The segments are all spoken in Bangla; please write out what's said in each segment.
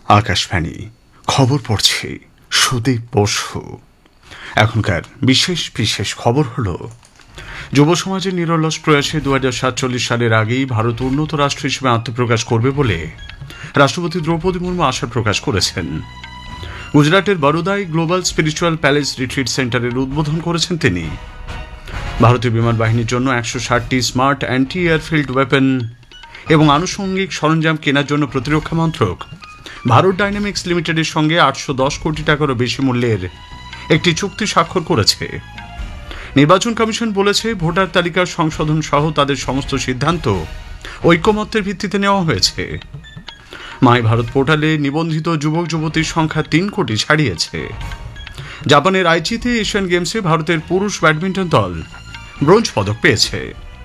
আকাশবাণী খবর পড়ছে সুদীপ বসু। এখনকার বিশেষ বিশেষ খবর হল, যুব সমাজের নিরলস প্রয়াসে 2047 সালের আগেই ভারত উন্নত রাষ্ট্র হিসেবে আত্মপ্রকাশ করবে বলে রাষ্ট্রপতি দ্রৌপদী মুর্মু আশা প্রকাশ করেছেন। গুজরাটের বরোদায় গ্লোবাল স্পিরিচুয়াল প্যালেস রিট্রিট সেন্টারের উদ্বোধন করেছেন তিনি। ভারতীয় বিমান বাহিনীর জন্য 160টি স্মার্ট অ্যান্টি এয়ারফিল্ড ওয়েপন এবং আনুষঙ্গিক সরঞ্জাম কেনার জন্য প্রতিরক্ষা মন্ত্রক ভারত ডাইনামিক্স লিমিটেডের সঙ্গে 810 কোটি টাকারও বেশি মূল্যের একটি চুক্তি স্বাক্ষর করেছে। নির্বাচন কমিশন বলেছে, ভোটার তালিকার সংশোধন সহ তাদের সমস্ত সিদ্ধান্ত ঐকমত্যের ভিত্তিতে নেওয়া হয়েছে। মাই ভারত পোর্টালে নিবন্ধিত যুবক যুবতীর সংখ্যা 3 কোটি ছাড়িয়েছে। জাপানের আইচিতে এশিয়ান গেমসে ভারতের পুরুষ ব্যাডমিন্টন দল ব্রোঞ্জ পদক পেয়েছে।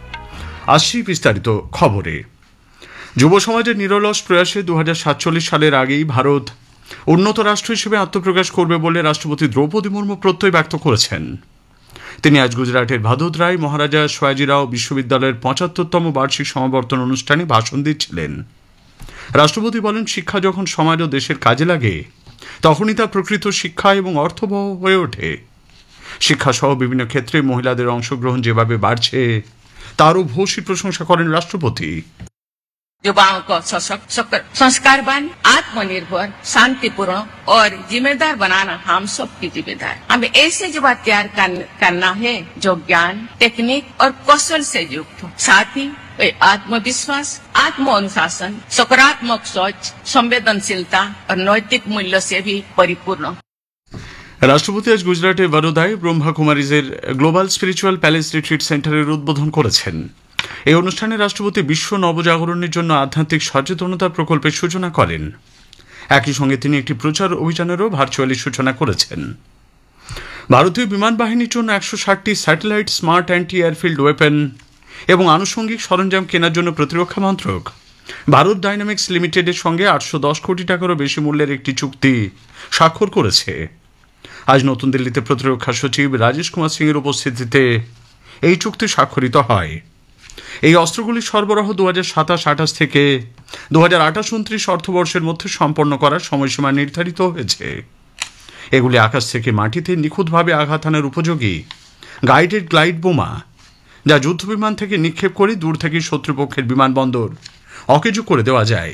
আসছি বিস্তারিত খবরে। যুব সমাজের নিরলস প্রয়াসে 2047 সালের আগেই ভারত উন্নত রাষ্ট্র হিসেবে আত্মপ্রকাশ করবে বলে রাষ্ট্রপতি দ্রৌপদী মুর্মু প্রত্যয় ব্যক্ত করেছেন। তিনি আজ গুজরাটের ভাদোদরায় মহারাজা সয়াজিরাও বিশ্ববিদ্যালয়ের 75তম বার্ষিক সমাবর্তন অনুষ্ঠানে ভাষণ দিচ্ছিলেন। রাষ্ট্রপতি বলেন, শিক্ষা যখন সমাজ ও দেশের কাজে লাগে তখনই তা প্রকৃত শিক্ষা এবং অর্থবহ হয়ে ওঠে। শিক্ষা সহ বিভিন্ন ক্ষেত্রে মহিলাদের অংশগ্রহণ যেভাবে বাড়ছে তারও ভূয়সী প্রশংসা করেন রাষ্ট্রপতি। युवाओं को सशक्त, संस्कारवान, आत्मनिर्भर, शांतिपूर्ण और जिम्मेदार बनाना हम सबकी जिम्मेदारी। हमें ऐसे युवा तैयार करना है जो ज्ञान, टेक्निक और कौशल से युक्त हो, साथ ही वे आत्मविश्वास, आत्म अनुशासन, सकारात्मक सोच, संवेदनशीलता और नैतिक मूल्य से भी परिपूर्ण। রাষ্ট্রপতি আজ গুজরাটের বরোদায় Brahma কুমারীজের global spiritual palace retreat সেন্টারের উদ্বোধন করেছেন। এই অনুষ্ঠানে রাষ্ট্রপতি বিশ্ব নবজাগরণের জন্য আধ্যাত্মিক সচেতনতা প্রকল্পের সূচনা করেন। একই সঙ্গে তিনি একটি প্রচার অভিযানেরও ভার্চুয়ালি সূচনা করেছেন। ভারতীয় বিমান বাহিনীর জন্য 160টি satellite smart anti airfield weapon এবং আনুষঙ্গিক সরঞ্জাম কেনার জন্য প্রতিরক্ষা মন্ত্রক ভারত ডাইনামিক্স লিমিটেডের সঙ্গে 810 কোটি টাকারও বেশি মূল্যের একটি চুক্তি স্বাক্ষর করেছে। আজ নতুন দিল্লিতে প্রতিরক্ষা সচিব রাজেশ কুমার সিং এর উপস্থিতিতে এই চুক্তি স্বাক্ষরিত হয়। এই অস্ত্রগুলি সরবরাহ 2027-28 থেকে 2028-29 অর্থবর্ষের মধ্যে সম্পন্ন করার সময়সীমা নির্ধারিত হয়েছে। এগুলি আকাশ থেকে মাটিতে নিখুঁতভাবে আঘাত হানার উপযোগী গাইডেড গ্লাইড বোমা, যা যুদ্ধবিমান থেকে নিক্ষেপ করে দূর থেকে শত্রুপক্ষের বিমানবন্দর অকেজো করে দেওয়া যায়।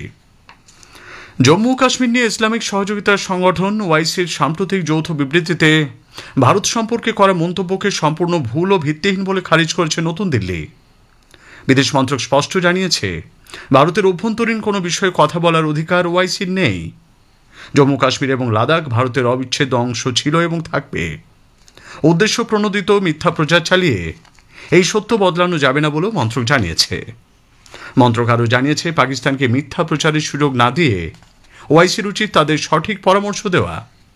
জম্মু ও কাশ্মীর নিয়ে ইসলামিক সহযোগিতার সংগঠন ওআইসির সাম্প্রতিক যৌথ বিবৃতিতে ভারত সম্পর্কে করা মন্তব্যকে সম্পূর্ণ ভুল ও ভিত্তিহীন বলে খারিজ করেছে নতুন দিল্লি। বিদেশ মন্ত্রক স্পষ্ট জানিয়েছে, ভারতের অভ্যন্তরীণ কোনো বিষয়ে কথা বলার অধিকার ওআইসির নেই। জম্মু কাশ্মীর এবং লাদাখ ভারতের অবিচ্ছেদ্য অংশ ছিল এবং থাকবে। উদ্দেশ্য প্রণোদিত মিথ্যা প্রচার চালিয়ে এই সত্য বদলানো যাবে না বলেও মন্ত্রক জানিয়েছে। মন্ত্রক আরও জানিয়েছে, পাকিস্তানকে মিথ্যা প্রচারের সুযোগ না দিয়ে ওআইসির উচিত তাদের সঠিক পরামর্শ দেওয়া।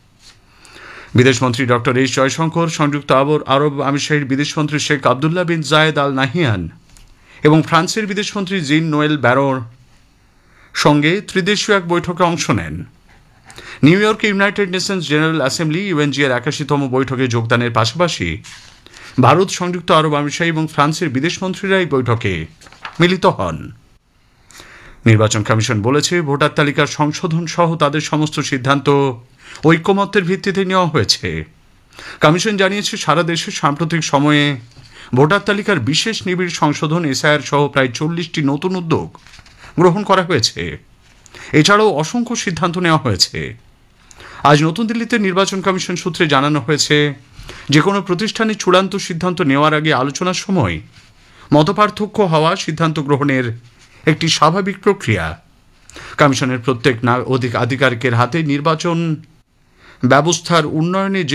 বিদেশমন্ত্রী ডক্টর এস জয়শঙ্কর, সংযুক্ত আরব আমিরশাহীর বিদেশমন্ত্রী শেখ আবদুল্লাহ বিন জায়েদ আল নাহিয়ান এবং ফ্রান্সের বিদেশমন্ত্রী জিন নোয়েল ব্যারোর সঙ্গে ত্রিদেশীয় এক বৈঠকে অংশ নেন। নিউ ইয়র্কে ইউনাইটেড নেশনস জেনারেল অ্যাসেম্বলি ইউএনজি এর 81তম বৈঠকে যোগদানের পাশাপাশি ভারত, সংযুক্ত আরব আমিরশাহী এবং ফ্রান্সের বিদেশমন্ত্রীরা এই বৈঠকে মিলিত হন। নির্বাচন কমিশন বলেছে, ভোটার তালিকার সংশোধন সহ তাদের সমস্ত সিদ্ধান্ত ঐকমত্যের ভিত্তিতে নেওয়া হয়েছে। কমিশন জানিয়েছে, সারা দেশে সাম্প্রতিক সময়ে ভোটার তালিকার বিশেষ নিবিড় সংশোধন, এসআইআর সহ প্রায় 40টি নতুন উদ্যোগ গ্রহণ করা হয়েছে। এছাড়াও অসংখ্য সিদ্ধান্ত নেওয়া হয়েছে। আজ নতুন দিল্লিতে নির্বাচন কমিশন সূত্রে জানানো হয়েছে, যে কোনো প্রতিষ্ঠানে চূড়ান্ত সিদ্ধান্ত নেওয়ার আগে আলোচনার সময় মতপার্থক্য হওয়া সিদ্ধান্ত গ্রহণের একটি স্বাভাবিক প্রক্রিয়া। কমিশনের প্রত্যেক আধিকারিকের হাতে নির্বাচন ব্যবস্থার উন্নয়নে